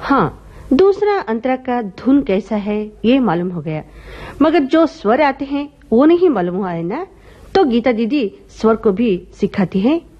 हाँ, दूसरा अंतरा का धुन कैसा है ये मालूम हो गया, मगर जो स्वर आते हैं वो नहीं मालूम हुआ है ना। तो गीता दीदी स्वर को भी सिखाती है।